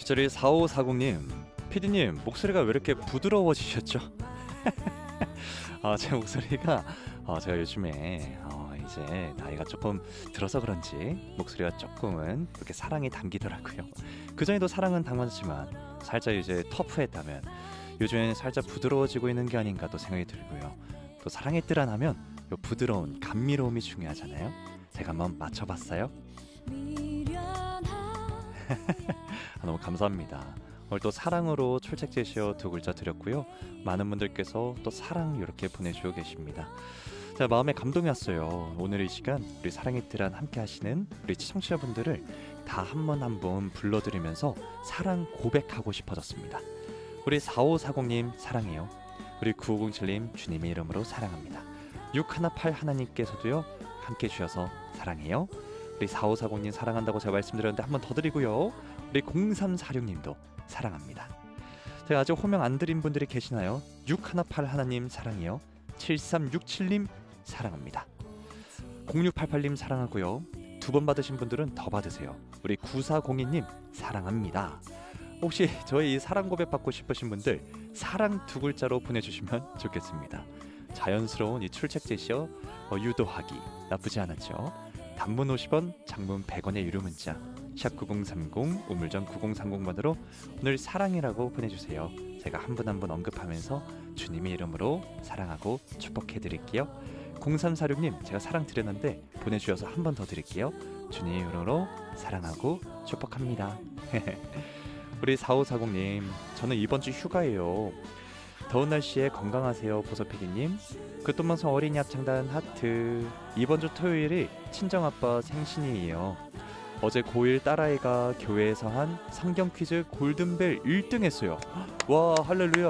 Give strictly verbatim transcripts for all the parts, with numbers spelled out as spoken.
주저리 사오사공님, 피디님 목소리가 왜 이렇게 부드러워지셨죠? 아, 제 목소리가 어, 제가 요즘에 어, 이제 나이가 조금 들어서 그런지 목소리가 조금은 이렇게 사랑이 담기더라고요. 그전에도 사랑은 담았지만 살짝 이제 터프했다면 요즘에는 살짝 부드러워지고 있는 게 아닌가 또 생각이 들고요. 또 사랑의 뜻 하면 요 부드러운 감미로움이 중요하잖아요. 제가 한번 맞춰봤어요. 아, 너무 감사합니다. 오늘 또 사랑으로 출첵 제시어 두 글자 드렸고요. 많은 분들께서 또 사랑 이렇게 보내주고 계십니다. 자, 마음에 감동이 왔어요. 오늘 이 시간 우리 사랑의 뜻안 함께 하시는 우리 시청자분들을 다 한 번 한 번 불러드리면서 사랑 고백하고 싶어졌습니다. 우리 사오사공님 사랑해요. 우리 구오공칠님 주님의 이름으로 사랑합니다. 육일팔 하나님께서도요 함께 주셔서 사랑해요. 우리 사오사공님 사랑한다고 제가 말씀드렸는데 한 번 더 드리고요. 우리 공삼사육님도 사랑합니다. 제가 아직 호명 안 드린 분들이 계시나요? 육일팔 하나님 사랑해요. 칠삼육칠님 사랑합니다. 공육팔팔님 사랑하고요. 두 번 받으신 분들은 더 받으세요. 우리 구사공이님 사랑합니다. 혹시 저희 이 사랑 고백 받고 싶으신 분들 사랑 두 글자로 보내주시면 좋겠습니다. 자연스러운 이 출첵 제시어 어, 유도하기 나쁘지 않았죠. 단문 오십 원, 장문 백 원의 유료 문자 샵 구공삼공, 우물정 구공삼공번으로 오늘 사랑이라고 보내주세요. 제가 한 분 한 분 언급하면서 주님의 이름으로 사랑하고 축복해드릴게요. 공삼사육님 제가 사랑 드렸는데 보내주셔서 한 번 더 드릴게요. 주님의 이름으로 사랑하고 축복합니다. 우리 사오사공님 저는 이번 주 휴가예요. 더운 날씨에 건강하세요. 보서피디님. 그것도방송 어린이 합창단 하트. 이번 주 토요일이 친정아빠 생신이에요. 어제 고일 딸아이가 교회에서 한 성경 퀴즈 골든벨 일 등 했어요. 와, 할렐루야.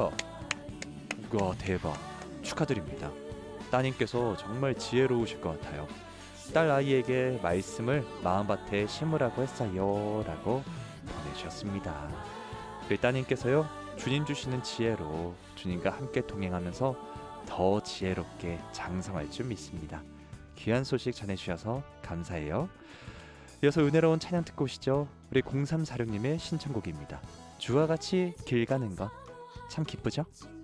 와, 대박. 축하드립니다. 따님께서 정말 지혜로우실 것 같아요. 딸 아이에게 말씀을 마음밭에 심으라고 했어요 라고 보내주셨습니다. 우리 따님께서요 주님 주시는 지혜로 주님과 함께 동행하면서 더 지혜롭게 장성할 줄 믿습니다. 귀한 소식 전해주셔서 감사해요. 이어서 은혜로운 찬양 듣고 오시죠. 우리 공삼사육님의 신청곡입니다. 주와 같이 길 가는 것 참 기쁘죠?